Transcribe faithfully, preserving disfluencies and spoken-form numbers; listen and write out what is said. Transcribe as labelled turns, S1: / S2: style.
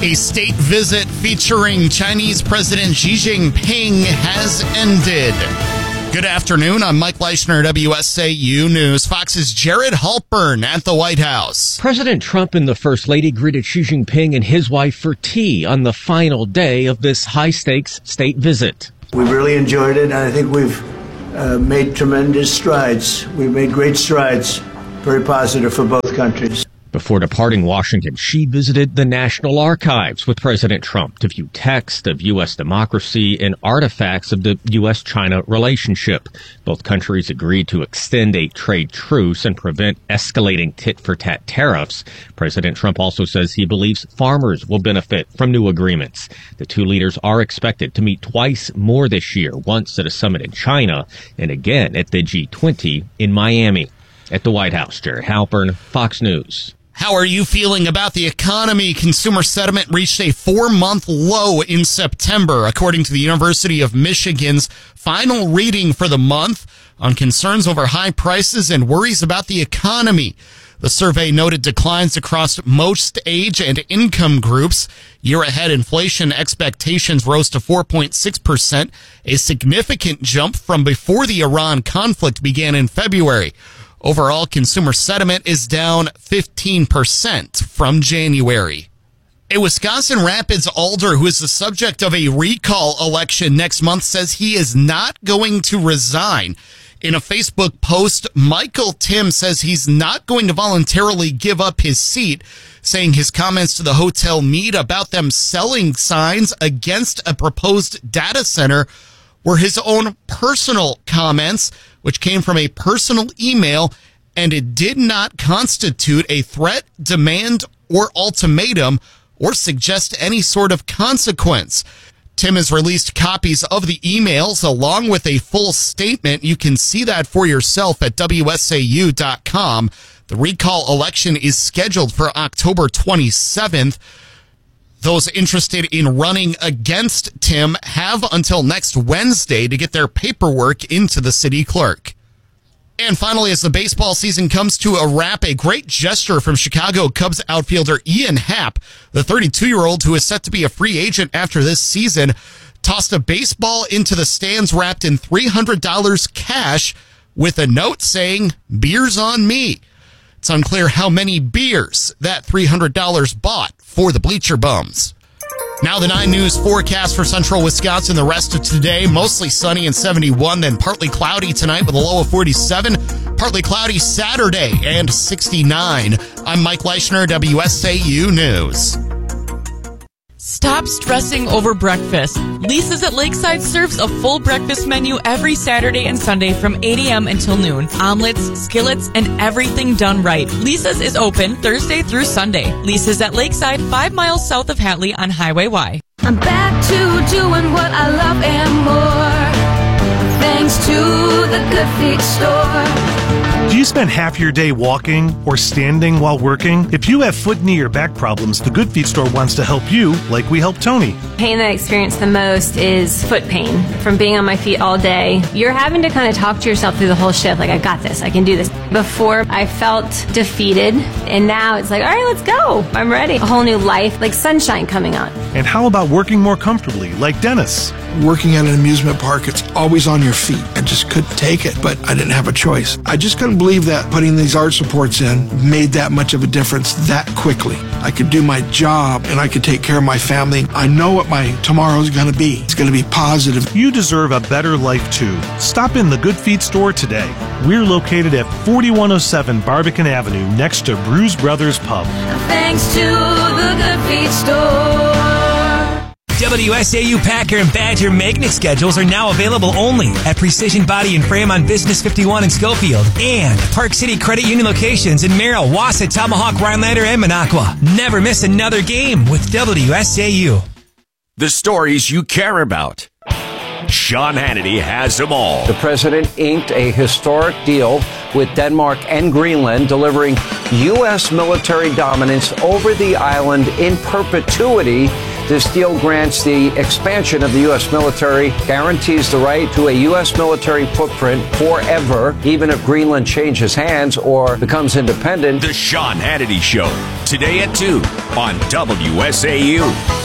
S1: A state visit featuring Chinese President Xi Jinping has ended. Good afternoon. I'm Mike Leishner, W S A U News. Fox's Jared Halpern at the White House.
S2: President Trump and the First Lady greeted Xi Jinping and his wife for tea on the final day of this high-stakes state visit.
S3: We've really enjoyed it, and I think we've uh, made tremendous strides. We've made great strides, very positive for both countries.
S2: Before departing Washington, Xi visited the National Archives with President Trump to view texts of U S democracy and artifacts of the U S China relationship. Both countries agreed to extend a trade truce and prevent escalating tit-for-tat tariffs. President Trump also says he believes farmers will benefit from new agreements. The two leaders are expected to meet twice more this year, once at a summit in China and again at the G twenty in Miami. At the White House, Jared Halpern, Fox News.
S1: How are you feeling about the economy? Consumer sentiment reached a four-month low in September, according to the University of Michigan's final reading for the month on concerns over high prices and worries about the economy. The survey noted declines across most age and income groups. Year-ahead inflation expectations rose to four point six percent, a significant jump from before the Iran conflict began in February. Overall, consumer sentiment is down fifteen percent from January. A Wisconsin Rapids alder who is the subject of a recall election next month says he is not going to resign. In a Facebook post, Michael Tim says he's not going to voluntarily give up his seat, saying his comments to the Hotel Mead about them selling signs against a proposed data center were his own personal comments, which came from a personal email, and it did not constitute a threat, demand, or ultimatum, or suggest any sort of consequence. Tim has released copies of the emails along with a full statement. You can see that for yourself at W S A U dot com. The recall election is scheduled for October twenty-seventh. Those interested in running against Tim have until next Wednesday to get their paperwork into the city clerk. And finally, as the baseball season comes to a wrap, a great gesture from Chicago Cubs outfielder Ian Happ, the thirty-two-year-old who is set to be a free agent after this season, tossed a baseball into the stands wrapped in three hundred dollars cash with a note saying, "Beers on me." It's unclear how many beers that three hundred dollars bought for the Bleacher Bums. Now the nine News forecast for central Wisconsin. The rest of today, mostly sunny and seventy-one, then partly cloudy tonight with a low of forty-seven. Partly cloudy Saturday and sixty-nine. I'm Mike Leishner, W S A U News.
S4: Stop stressing over breakfast. Lisa's at Lakeside serves a full breakfast menu every Saturday and Sunday from eight a.m. until noon. Omelets, skillets, and everything done right. Lisa's is open Thursday through Sunday. Lisa's at Lakeside, five miles south of Hatley on Highway Y.
S5: I'm back to doing what I love and more, thanks to the Good Feet store.
S6: Do you spend half your day walking or standing while working? If you have foot, knee, or back problems, the Good Feet store wants to help you like we help Tony.
S7: Pain that I experience the most is foot pain from being on my feet all day. You're having to kind of talk to yourself through the whole shift, like, I got this, I can do this. Before, I felt defeated, and now it's like, all right, let's go. I'm ready. A whole new life, like sunshine coming on.
S6: And how about working more comfortably, like Dennis?
S8: Working at an amusement park, it's always on your feet. I just couldn't take it, but I didn't have a choice. I just couldn't believe that putting these arch supports in made that much of a difference that quickly. I could do my job and I could take care of my family. I know what my tomorrow is going to be. It's going to be positive.
S6: You deserve a better life too. Stop in the Good Feet store today. We're located at forty-one oh seven Barbican Avenue next to Bruise Brothers Pub.
S5: Thanks to the Good Feet store.
S9: W S A U Packer and Badger magnet schedules are now available only at Precision Body and Frame on Business fifty-one in Schofield and Park City Credit Union locations in Merrill, Wausau, Tomahawk, Rhinelander, and Minocqua. Never miss another game with W S A U.
S10: The stories you care about. Sean Hannity has them all.
S11: The president inked a historic deal with Denmark and Greenland, delivering U S military dominance over the island in perpetuity. This deal grants the expansion of the U S military, guarantees the right to a U S military footprint forever, even if Greenland changes hands or becomes independent.
S10: The Sean Hannity Show, today at two on W S A U.